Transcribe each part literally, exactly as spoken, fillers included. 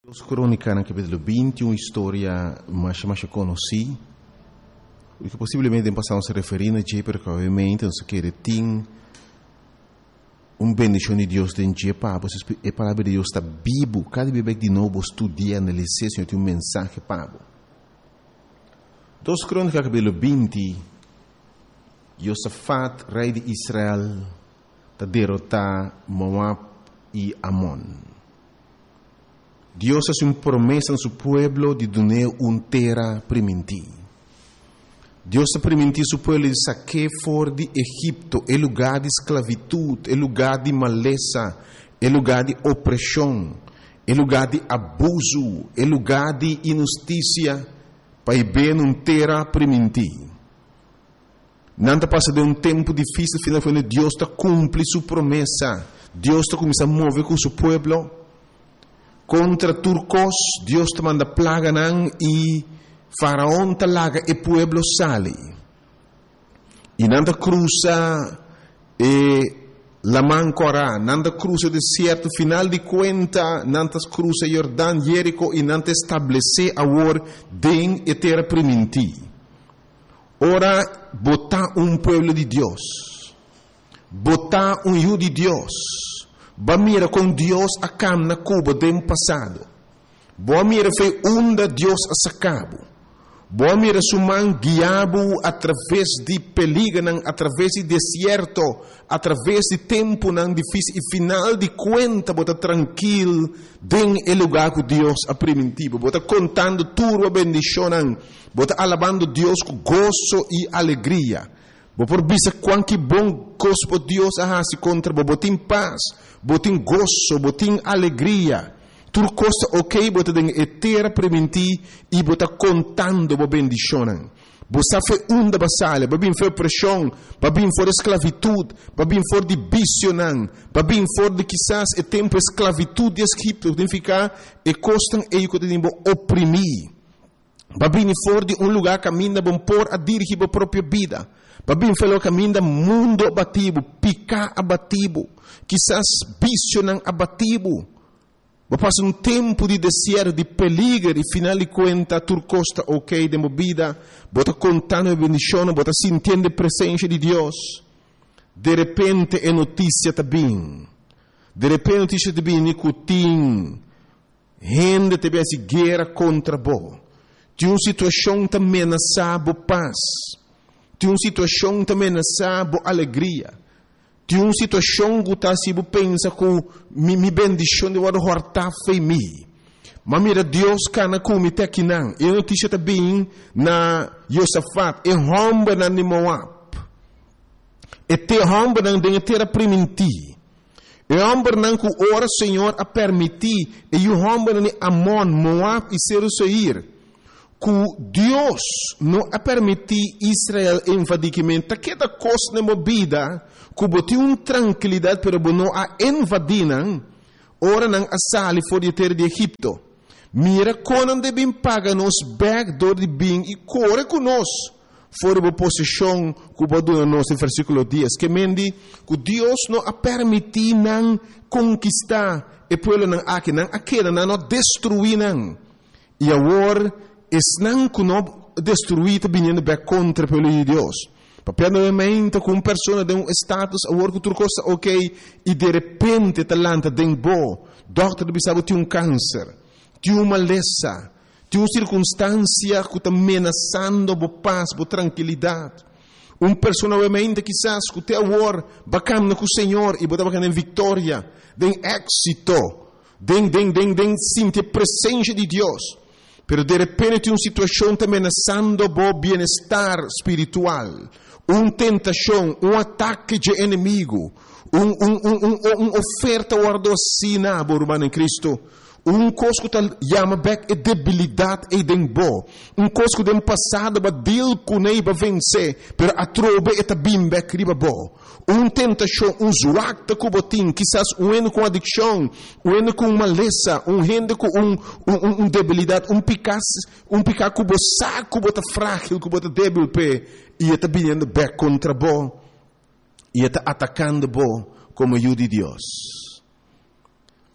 Os Crônicas, no capítulo vinte, uma história mais, mais conhecida, o que possivelmente passamos a se referir a Jé, porque obviamente nós queremos ter uma bendição de Deus dentro de Jé, a palavra de Deus está vivo, cada vez de novo estudia, analisar, Senhor, tem um mensagem para você. Dos Crônicas, capítulo vinte, Josafat, rei de Israel, está derrotar Moab e Amon. Deus hace uma promessa a seu pueblo de dar uma terra permitir. Deus ha permitido seu pueblo de sacar fora de Egipto, é lugar de esclavitud, é lugar de maleza, é lugar de opressão, é lugar de abuso, é lugar de injustiça, para ver uma terra permitir. Nada passa de um tempo difícil, final quando Deus está cumpre sua promessa. Deus está começando a mover com seu pueblo. Contra turcos, Deus te manda plaga nan e faraón te laga e pueblo sale. E nanda cruza e la mancora, nanda cruza o deserto, final de conta, nanda cruza Jordão, Jerico e nanda estabelece agora den e terra primiti. Ora, botar um pueblo de Deus, botar um yu de Deus. Ba mira com Deus a cam na Cuba do passado. Boa mira foi onda Deus a sacabo. Boa mira suman guiabo através de perigo, através de deserto, através de tempo não difícil e final de conta bota tranquilo den el lugar que Deus a primitivo. Bota contando tudo a bendição, bota alabando Deus com gozo e alegria. Bo por bisa quanto bom gosto Deus a se contra bo botin paz, botin gozo, botin alegria. Tudo costa ok, bota den etera preventi e bota contando bo bendicionan. Bo sa fe unda basale, babin fe pressão, babin for esclavitud, babin for de bicionan, babin for de quizás e tempo esclavitud de Egipto, significa e costan e que tem bo oprimir. Babin for de um lugar caminha bom por a dirigir a própria vida. Babin falou caminho mundo abatido, picar abatido, quizás visionan abatido. Ba passa um tempo de deserto, de peligro, e final de conta, tu costa ok de vida, bota contando a bendição, bota sentindo a presença de Deus. De repente é notícia também. De repente notícia também, nicotim, gente te vê guerra contra bo. De uma situação também ameaçada paz. De uma situação também ameaçada alegria. De uma situação que está se pensa que mi, mi bendição de wada horta fei mi. Mas mira Deus cana com te aqui não. E notícia também na Josafat, e romba na Moab. E te romba na de terra primiti. E romba na que ora Senhor a permitir e o romba na Amon, Moab e Seir. Que Deus não a permitir Israel invadicamente, que da coisa na vida, que botou uma tranquilidade para não a invadir, ora não a sali fora de terra de Egipto. Mira quando devem pagar nos backdoor de bem e corre conosco fora da posição que botou nos no versículo dez, que mendi que Deus não a permitir não conquistar e pueblo não aqui não aquela não destruir não. E agora es não que não destruir vindo bem contra o povo de Deus. Papel novamente com uma pessoa de um status, agora que tu costa ok, e de repente talanta de um bo, doutor bisabo tem um câncer, tem uma maleza, tem uma circunstância que está ameaçando a paz, a tranquilidade. Uma pessoa novamente quizás que tem agora bacana com o Senhor e botar bacana em vitória, de êxito, de de de de sentir a presença de Deus. Pero de repente uma situação está ameaçando o bem-estar espiritual, uma tentação, um ataque de inimigo, uma um, um, um, um oferta guardocina, irmão em Cristo, um coisa que está chama back é debilidade e dembo, um coisa que tem passado para deal com ele para vencer, pero a trobe é também back riba bo. Um tentação, um zuacta com botim, quizás um eno com adicção, um eno com maleza, um rende com um, um, um debilidade, um picar, um picar com o saco, bota frágil, com bota débil pé, e está vindo back contra bo, e está atacando bo como o de Deus.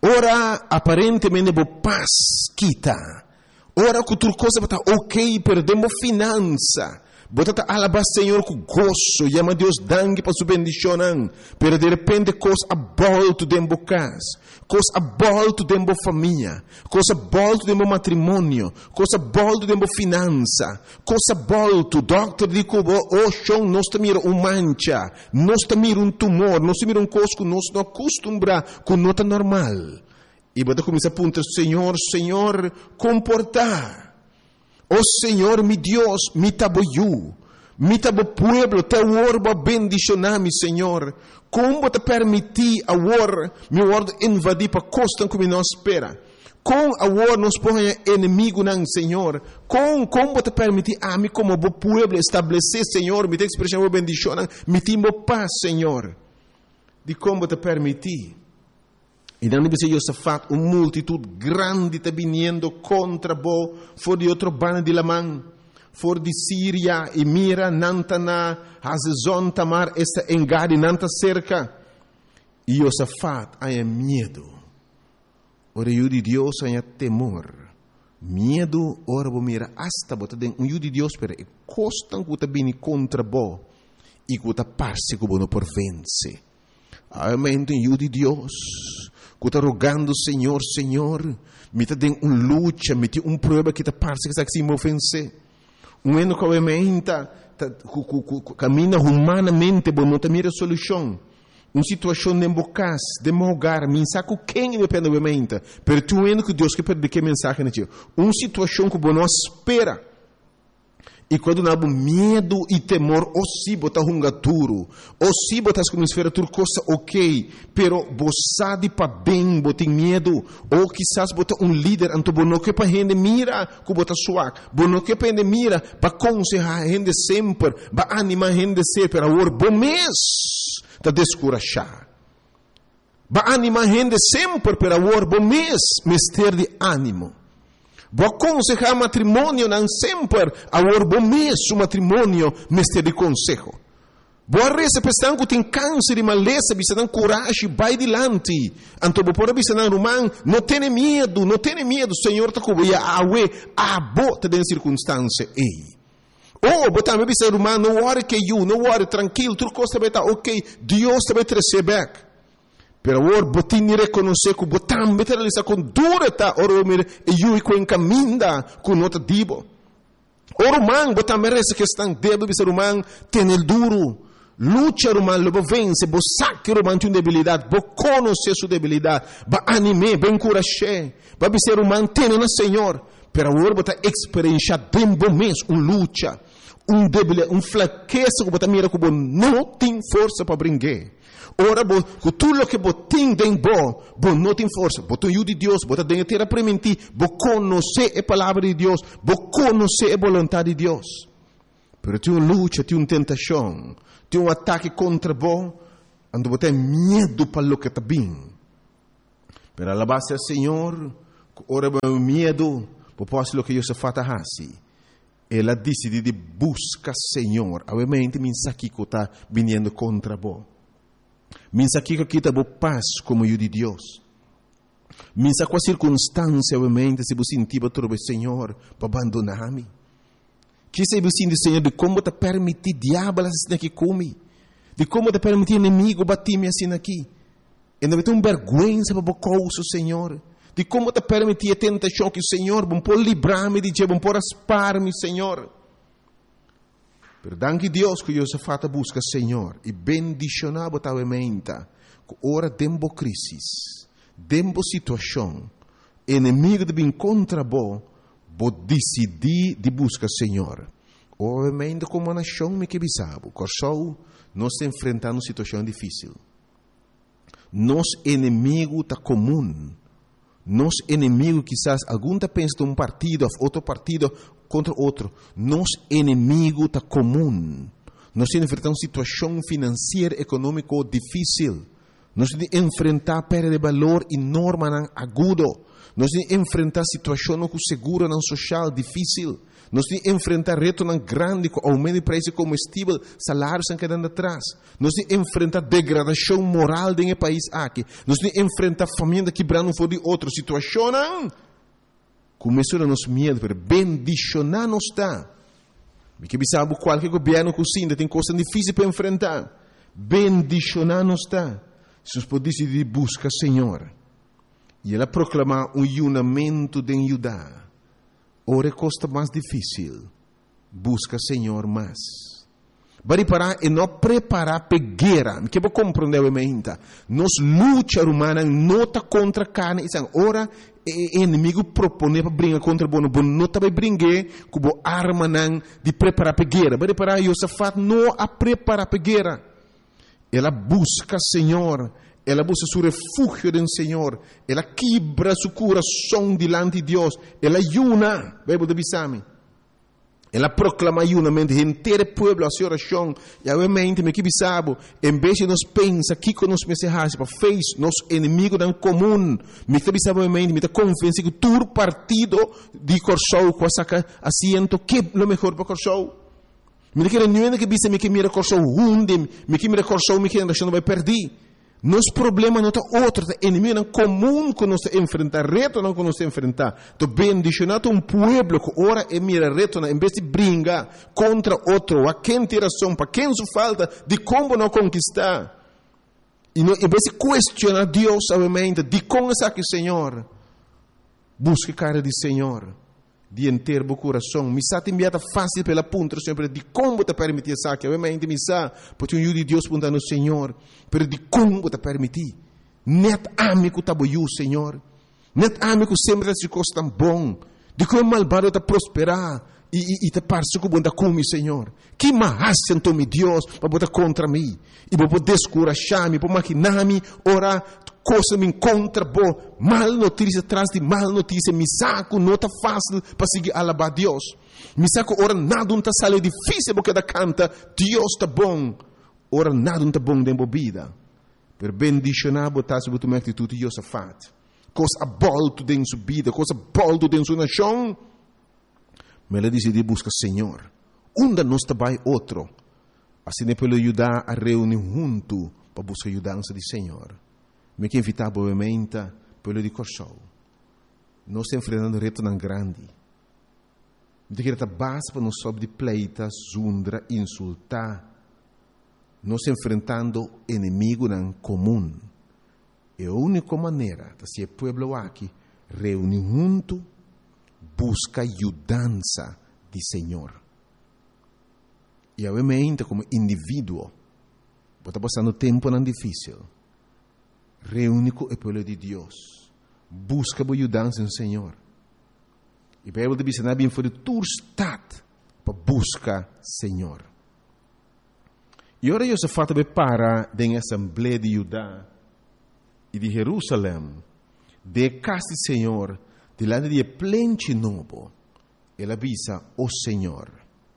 Ora, aparentemente, bo paz kita. Ora, que outra coisa está ok, perdemos finança. Bota alabar Senhor com gozo, chama Deus dangue para sua bendição, pero de repente coisa abolto dentro da casa, coisa abolto dentro da família, coisa abolto dentro do matrimônio, coisa abolto dentro da finança, coisa abolto, doctor diz que oh chão nós mira um mancha, nós mira um tumor, nós mira um coisa que nós não acostumbra com nota normal. E bota começa a apontar, Senhor, Senhor, comportar. Oh Senhor, mi Deus, mi taboyu, mi tabo pueblo, te orbo bendicionami, Senhor. Como te permitir a war, mi word invadir para costa como nós espera. Com a war nos põe inimigo não, Senhor. Com como te permitir a mim como bo pueblo estabelecer, Senhor, mi te expressão bendição, mi timbo paz, Senhor. De como te permitir. E não deve ser Josafat, uma multitud grande está vindo contra bo, for de outro bando de Lamã, for de Síria, e mira, nantana, Hazezon, Tamar, esta engade, nanta cerca. E Josafat, há medo. Ora, o de Deus, há temor. Medo, ora, bo mira, hasta, bota den, um de Deus, pero, e costan que está vindo contra bo, e que está parse que bo não por vence. Há mente, um de Deus, que está rogando, Senhor, Senhor, me está dando uma luta, me tem uma prova que está parece que está se me ofense. Um ano que eu caminha humanamente, mas não tem a solução. Uma situação de embocas, de meu lugar, me saco quem me pede obviamente, mas tu ano que Deus quer perder que mensagem na tia. Uma situação que você não espera. E quando não há medo e temor, ou se botar um gaturo, ou se botar como esfera tudo coisa ok, pero você de para bem, botar medo, ou quizás botar um líder, então bono que para gente mira, que botar suave, bono que para gente mira, para aconselhar a gente sempre, para animar a gente sempre, para o bom mês, para descorachar. Para animar a gente sempre, para o bom mês, mister de ânimo. Vou aconselhar matrimônio não sempre, agora bom mês o matrimônio mestre de consejo. Vou receber pessoas que têm câncer e maleza, precisam coragem, vai adiante. Então vou pôr a romano, não tenha medo, não tenha medo, Senhor está cobrindo a ué, a bota de circunstância, ei. Oh, botar me bisa romano, não worry que you, não worry, tranquilo, tudo coisa vai estar ok, Deus vai te receber. Pero agora, botin ni reconhecer que botam materializa com durata, ora mir e eu e com caminda com nota dibo. Ora man, botam merece que estão debo bisa romano, tem el duro. Lucha romano, lobo vence, bo saque romano tem debilidade, bo conhecer sua debilidade, ba anime, ben encorajar, ba bisa romano tem na Senhor. Pero agora botar experiência dembo mês, um lucha, um debilidade, um fraqueza que botam mira que bo não tem força para brincar. Ora, com tudo que você tem dentro, você não tem força. Você tem o de Deus, você tem que ter a permitir, você conhecer a palavra de Deus, você conhecer a vontade de Deus. Mas tem uma luta, tem uma tentação, tem um ataque contra você, onde você tem medo para o que está bem. Mas a base do Senhor, ora, o medo, você pode o que Deus faz assim. Ela decide de buscar o Senhor, obviamente, mensagem que está vindo contra você. Minsa que aqui está paz como eu de Deus. Minsa com a circunstância, obviamente, se você sentir para o Senhor, para abandonar-me. Que se você sentir, Senhor, de como te permitir diabo assim aqui comigo. De como te permitir inimigo bater-me assim aqui. E não vai ter uma vergonha para o coisa, Senhor. De como te permitir a tentação que o Senhor, bom por livrar-me de Deus, bom por aspar-me, Senhor. Perdão que Deus que Josafat busca Senhor e bendicionar botavelmente que ora dembo crisis, dembo situação, inimigo de vir contra bo, bo decidir de buscar Senhor. Obviamente como uma nação me que bisabo, corsou nós enfrentando uma situação difícil. Nos inimigo tá comum. Nos inimigo quizás algum tá pensa de um partido, outro partido contra outro. Nos inimigo está comum. Nós enfrentamos uma situação financeira, econômica difícil. Nós enfrentamos perda de valor enorme, agudo. Nós temos que enfrentar situações com seguro não social difícil. Nós temos que enfrentar retos não grandes, com aumento de preço de combustível, salários estão quedando atrás. Nós temos que enfrentar degradação moral dentro do país aqui. Nós temos que enfrentar família quebrando fora de outra situação. Começou a nos medo, para bendicionar não está. Porque sabe qualquer governo que ainda tem coisas difíceis para enfrentar. Bendicionar não está. Se nós podemos decidir buscar o Senhor. E ela proclamar um unimento de Judá. Ora é costa mais difícil. Busca o Senhor mais. Bari parar e não preparar para guerra. Que vou compreender o menta. Nos luta humana não está contra a carne. Ora o inimigo propõe para brincar contra o bono. Bono não está para brincar com a arma de preparar para guerra. Bari parar e Josafat não a preparar para guerra. Ela busca o Senhor. Ela busca seu refúgio no Senhor. Ela quebra seu coração diante de Deus. Ela ayuna. Bíblia de Bisame. Ela proclama ayunamento. Inteiro povo a sua oração. E a mente me que bisabo. Em vez de nós pensar que com nós mensagens para fez nosso inimigo não comum. Me que bisabo a mente. Me que confiança que todo partido de Corsou com essa assento que é o melhor para Corsou. Me que não é que bisamo que mira Corsou hunde. Me que mira Corsou me que não vai perder. Nosso problema não está outro, é inimigo não comum que nós enfrentar, reto não que nós enfrentar. Então, bendicionado um povo que ora e mira reto, em vez de brigar contra outro, a quem tem razão, para quem se falta, de como não conquistar. E não, em vez de questionar Deus, obviamente, de como está aqui, Senhor, busque a cara do Senhor. De inteiro o coração. Me sa te enviata fácil pela punta, sempre de como te permitir essa que obviamente me sa, porque um de Deus punta no Senhor, pero de como te permitir. Net amigo tá boiu, Senhor. Net amigo sempre se coisa tão bom. De como malvado te prosperar e e, e te parece que bom da come, Senhor. Que mais então me Deus para botar contra mim e para poder descurajar-me, para maquinar-me, orar coisa me encontra boa, mal notícia atrás de mal notícia, me saco, não está fácil para seguir alabar Deus. Me saco, ora nada não está sale difícil porque da canta, Deus está bom. Ora nada não está bom dentro da vida. Per bendicionar botar sobre tua atitude de Josafat. Coisa bolto dentro sua vida, coisa bolto dentro sua nação. Mas ele decidiu buscar o Senhor. Onde nós trabalha outro. Assim é para ajudar a reunir junto para buscar a ajudança do Senhor. Me que invitar obviamente pelo de Corsou. Nós estamos enfrentando reto não grande. De que está base para nós sobre de pleita, zundra, insultar. Nós estamos enfrentando inimigo não comum. É a única maneira de ser povo aqui reunir junto, busca ajudança do Senhor. E obviamente como indivíduo, está passando tempo não difícil. Reúne com o povo de Deus. Busca a ajudança no Senhor. E a Bíblia diz que bem foi de tua estado para buscar o Senhor. E agora eu se fata para da Assembleia de Judá e de Jerusalém, de casa do Senhor, de lá de plente novo. Ela avisa o Senhor.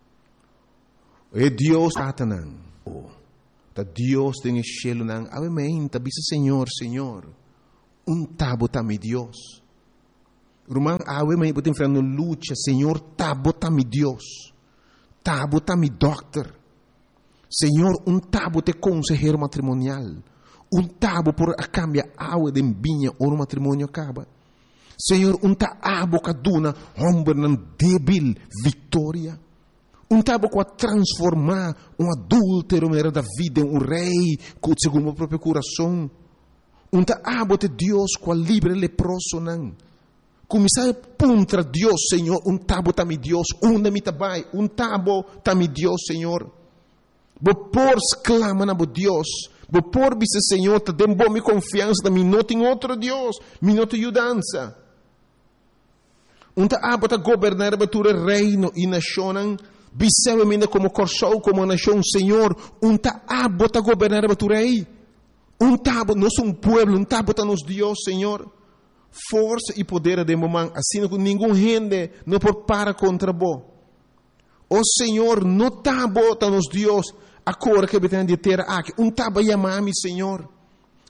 É Deus Satanás. Ta Deus tem cielo nang amen ta bisa Senhor Senhor um tabo ta mi Deus rumang awe mai botem frano lucha Senhor tabo ta mi Deus tabo ta mi doctor Senhor um tabo te consejero matrimonial um tabo por a cambia awe de binha o matrimônio acaba Senhor um ta abo kaduna hombre nan débil vitória um tabo com a transformar um adúltero era da vida em um rei segundo o próprio coração. Um tabo de Deus com a livre leproso não. Começar a puntra Deus, Senhor. Um tabo tami Deus. Um da mi tabai. Um tabo tami Deus, Senhor. Bo por exclama na bo Deus. Bo por bisa Senhor. Te dem bom mi confiança da mi não tem outro Deus. Mi não tem ajudança. Um tabo ta governar a batura reino e nação. Bisewemenda como Corsou, como nação, Senhor, um tabo ta governar a tu rei. Um tabo, nós somos um povo, um tabo ta nos Deus, Senhor. Força e poder de momento, assim que ninguém gente não pode parar contra bo. O Senhor, no tabo ta nos Deus, a cor que betém de terra aqui, um tabo yamami, Senhor.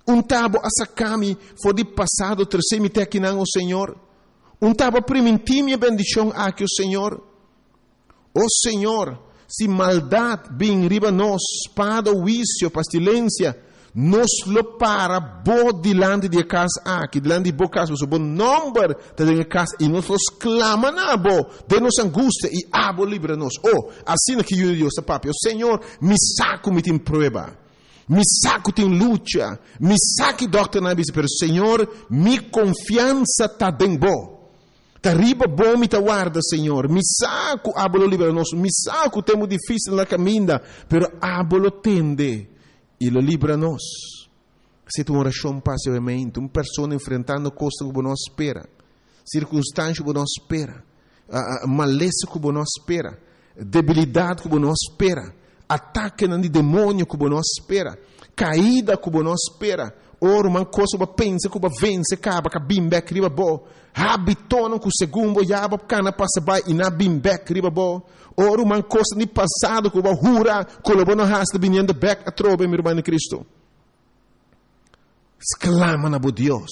Um tabo asakami for de passado terceiro aqui não o Senhor. Um tabo permitir minha bendição aqui o Senhor. O Senhor, se maldade bem riba nós, espada, vício, pestilência, nos lo para bo dilante de casa aqui, dilante de bo casa, o bom número de casa e nós los clama na bo, de nos angústia e abo livra-nos. Oh, assim que eu Deus, papi, o Senhor me saco me tem prova. Me saco tem luta, me saque doctor na bisa, pero Senhor, mi confiança tá bem bo. Tá riba bom me tá guarda, Senhor. Me saco abolo libera nos, me saco temo difícil na caminda, pero abolo tende e lo libera nos. Se tu oração passivamente, uma pessoa enfrentando coisas que não espera, circunstâncias que não espera, uh, maleza que não espera, debilidade que não espera, ataque de demônio que não espera, caída que não espera. Ora, uma coisa que pensa que vence, acaba que bimbek riba bo, habitona que o segundo yaba cana passa by e na bimbek riba bo. Ora, uma coisa de passado que hura, que o bono hasta vinhando back a trobe, meu irmão em Cristo. Exclama na bo Deus.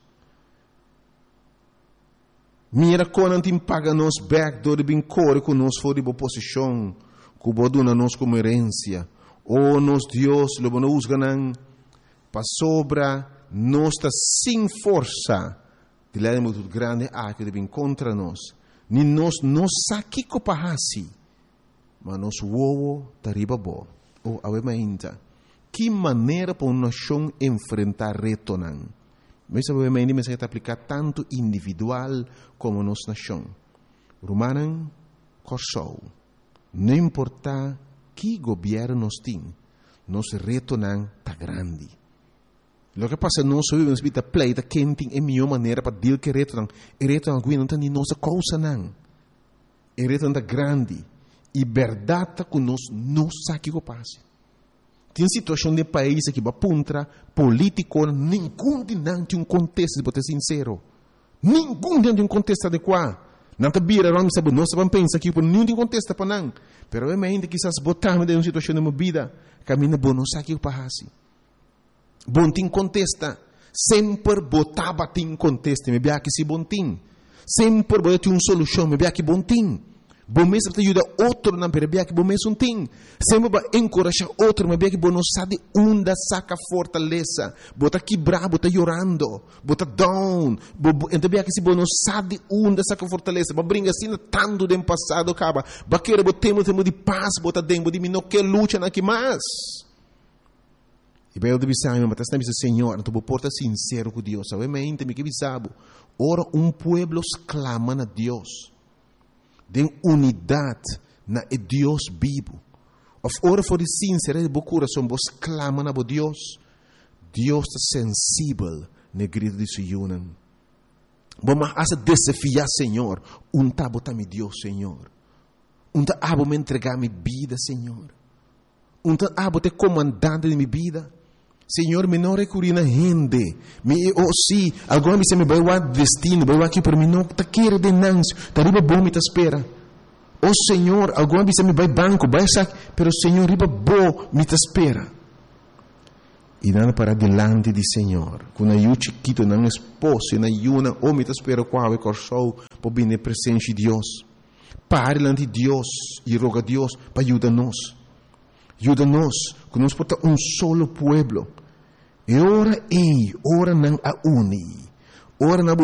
Mira quando te paga nos back do de bem core que nos for de boa posição, que o boduna nos como herência. Oh, nos Deus, lo bono usganan para sobra nossa sem força de lá muito grande a que deve contra nós ni nós não saque copahasi mas nós uovo tariba bo ou awemainta que maneira para uma nação enfrentar reto nan mas awemainta mas está aplicar tanto individual como nossa nação Romanan corsou não importa que governo nós tem nosso reto nan tá grande. Lo que passa não só vivemos vida pleita quenting é melhor maneira para deal que reto não e reto não não tem nossa causa não e reto não grande e verdade que nós não sabe o que passa tem situação de país que va puntra político nenhum de não tem um contexto para ser sincero nenhum de um contexto adequado não te vira não sabe nós vamos pensar que por nenhum tem contexto para não pero é ainda que quizás botar de uma situação de uma vida caminha bom não sabe o que passa. Bom tim contesta, sempre botava tim contesta, me bia que se bom tim, sempre botava uma solução, me bia que bom tim, bom mesmo te ajuda outro na me bia que bom mesmo tim, sempre vai encorajar outro, me bia que bom não sabe onde saca fortaleza, bota quebrar, bota chorando, bota down, então bia que se bom não sabe onde saca fortaleza, ba brinca assim tanto do passado acaba, ba querer botemos temo de paz, bota dentro de mim não quer luta na que mais. E bem, eu deve saber, mas está dizendo, Senhor, não estou porta sincero com Deus. Sabe, mas ainda me que sabe. Ora, um povo clama a Deus. De unidade na Deus vivo. Ora, for sincero de coração, vos clama a Deus. Deus está sensível na grito de Sion. Vamos a desafiar, Senhor. Um tabo tá me Deus, Senhor. Um tabo me entregar minha vida, Senhor. Um tabo te comandante de minha vida. Senhor, me não recorri na gente. Me, oh, sim, agora me se me vai o destino, vai aqui para mim, não tá queira de nanço, tá riba bom me tá espera. Oh, Senhor, agora me se me vai banco, vai sac, pero Senhor, riba bom me tá espera. E nada para delante de Senhor, com eu chiquito, não esposo, na yuna, oh, me tá espera qual é corsou, para vir na presença de Deus. Pare diante de Deus e roga a Deus para ajudar-nos. Ajuda-nos, que nós porta um solo pueblo. E ora ei, ora não a uni. Ora na